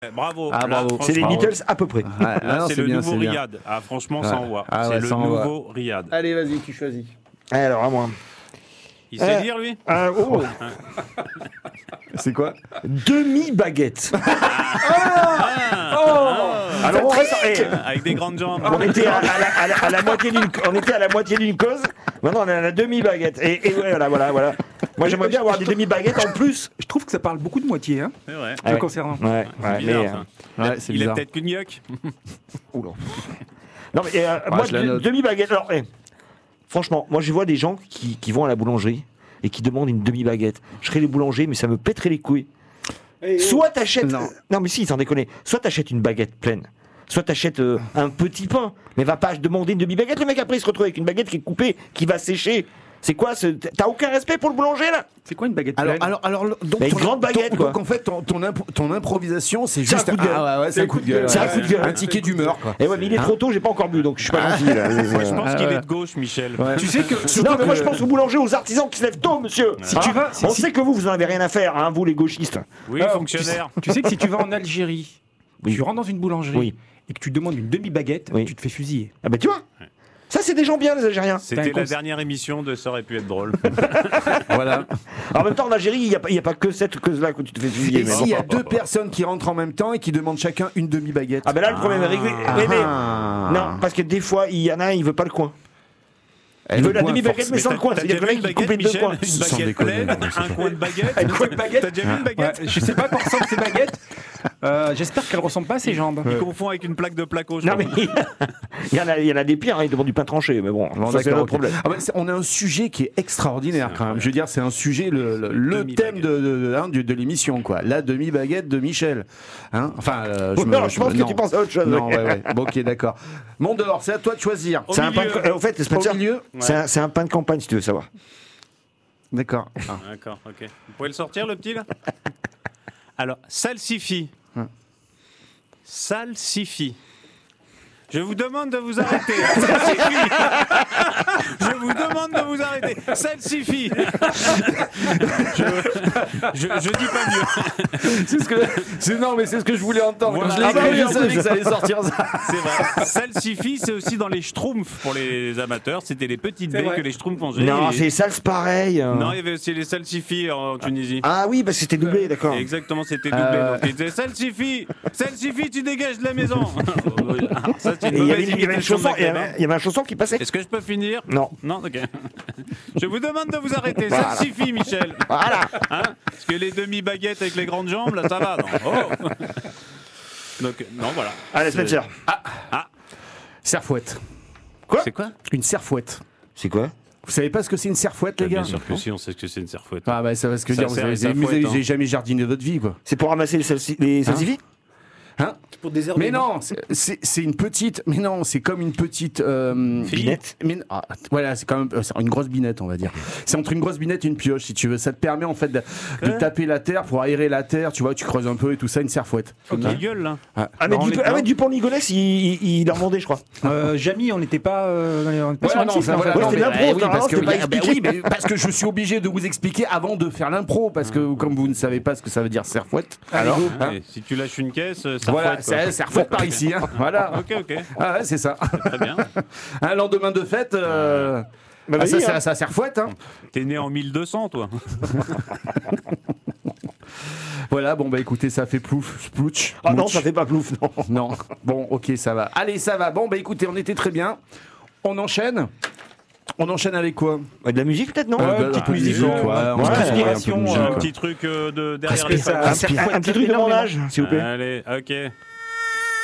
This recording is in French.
Bravo. Ah, bravo. C'est les Beatles à peu près. Là, c'est le nouveau Riyad. Ah, franchement, ça envoie. C'est le nouveau Riyad. Allez, vas-y, tu choisis. Alors, à moi. Il sait lire, lui C'est quoi Demi-baguette. Alors, on reste avec des grandes jambes. On était à la moitié d'une cause. Maintenant, on est à la demi-baguette. Et voilà. Moi, j'aimerais bien avoir des demi-baguettes en plus. Je trouve que ça parle beaucoup de moitié, hein, C'est vrai. le concernant. Ouais, C'est bizarre, ça. c'est Il est bizarre. peut-être qu'une yoke. Oula. Non, mais moi, je la note. demi-baguette. Alors, franchement, moi, je vois des gens qui vont à la boulangerie et qui demandent une demi-baguette. Je serais les boulangers, mais ça me pèterait les couilles. Soit t'achètes. Non, mais si, sans déconner. Soit t'achètes une baguette pleine. Soit t'achètes un petit pain. Mais va pas demander une demi-baguette. Le mec, après, il se retrouve avec une baguette qui est coupée, qui va sécher. C'est quoi T'as aucun respect pour le boulanger, là? C'est quoi une baguette pleine? Alors, donc, une grande baguette, quoi. Donc, en fait, ton improvisation, c'est juste un coup de gueule. c'est un coup de gueule. C'est un coup de gueule. Un ticket d'humeur, quoi. Eh ouais, mais il est trop tôt, j'ai pas encore bu, donc je suis pas gentil, là. Moi, je pense qu'il est de gauche, Michel. Tu sais que Non, mais moi je pense aux boulangers, aux artisans qui se lèvent tôt, monsieur. Si tu vas, On sait que vous en avez rien à faire, hein, vous les gauchistes. Oui, fonctionnaire. tu sais que si tu vas en Algérie, tu rentres dans une boulangerie et que tu demandes une demi-baguette, tu te fais fusiller. Ah bah tu vois. Ça, c'est des gens bien, les Algériens. C'était la dernière émission de Ça aurait pu être drôle. Voilà. En même temps, en Algérie, il n'y a pas que cette cause-là que tu te fais fusiller. Et s'il y a deux personnes qui rentrent en même temps et qui demandent chacun une demi-baguette. Ah ben là, le problème est réglé. Non, parce que des fois, il y en a un, il veut pas le coin. Il veut la demi-baguette, mais sans le coin. C'est-à-dire que le mec, il coupe les deux coins. Une baguette pleine, un coin de baguette. Un coin de baguette. T'as déjà vu une baguette? Je sais pas à quoi ressemblent ces baguettes. J'espère qu'elles ressemblent pas à ses jambes. Il confond avec une plaque de placo. Non, mais il y en a des pires, hein, ils demandent du pain tranché, mais bon, ça c'est notre problème. Ah bah, on a un sujet qui est extraordinaire quand même. Je veux dire, c'est un sujet, le thème de l'émission, quoi. La demi-baguette de Michel. Hein, enfin, je pense que tu penses à autre chose. Non, ouais. Bon, ok, d'accord. Mondor, c'est à toi de choisir. C'est un pain de... Au fait, Au milieu. C'est un pain de campagne, si tu veux savoir. D'accord. D'accord, ok. Vous pouvez le sortir, le petit, là? Alors, salsifie. Salsifie. Je vous demande de vous arrêter. Salsifie. Je vous demande de vous arrêter. Salsifie. Je dis pas mieux. Non, mais c'est ce que je voulais entendre. Voilà. Quand je l'ai écrit, je savais que ça allait sortir ça. C'est vrai. Salsifie, c'est aussi dans les schtroumpfs pour les amateurs. C'était les petites baies que les schtroumpfs mangeaient. Non, c'est salse pareil. Non, il y avait aussi les salsifis en Tunisie. Ah oui, parce que c'était doublé, d'accord. Exactement, c'était doublé. Donc il disait salsifie, salsifie, tu dégages de la maison. Ça, c'est une mauvaise imitation de Maghrébin. Il y avait un chanson qui passait. Est-ce que je peux finir? Non. Non, ok. Je vous demande de vous arrêter. Ça suffit, Michel. Voilà. Hein? Parce que les demi-baguettes avec les grandes jambes, là, ça va. Non. Oh. Donc, non, voilà. Allez, Spencer. Serfouette. C'est quoi? Une serfouette. C'est quoi? Vous savez pas ce que c'est une serfouette, les gars? Bien sûr que si, on sait ce que c'est une serfouette. Ah bah ça va ce que Ça dire. Vous sert les avez serfouettes, jamais jardiné votre vie, quoi. C'est pour ramasser les salsifis? Hein? Pour désherber. Mais non, c'est une petite. Mais non, c'est comme une petite. Binette. Voilà, c'est quand même c'est une grosse binette, on va dire. C'est entre une grosse binette et une pioche, si tu veux. Ça te permet en fait de taper la terre pour aérer la terre. Tu vois, tu creuses un peu et tout ça, une serfouette. Faut qu'il gueule, là. Ah, mais Dupont-Ligonnès, il leur demandait, je crois. Jamy, on n'était pas. Voilà, non, ça, voilà, Ouais, non, c'était mais- l'impro, oui, normalement, c'était pas expliqué. oui, mais parce que je suis obligé de vous expliquer avant de faire l'impro, parce que comme vous ne savez pas ce que ça veut dire serfouette. Alors, hein. Si tu lâches une caisse, ça Voilà, fouette, quoi. c'est serfouette par ici, hein. Voilà. Ok. Ah ouais, c'est ça. Très bien. Un lendemain de fête, ça serfouette, hein. T'es né en 1200, toi. Voilà, bon bah écoutez, ça fait plouf, splouch. Ah non, mouch. ça fait pas plouf, non. Non. Bon, ok, ça va. Allez, ça va. Bon bah écoutez, on était très bien. On enchaîne. On enchaîne avec quoi? De la musique, peut-être, non? Petite musique, inspiration. Un petit truc de derrière les ça- fagots. Un petit truc de mon âge, s'il vous plaît. Allez, ok.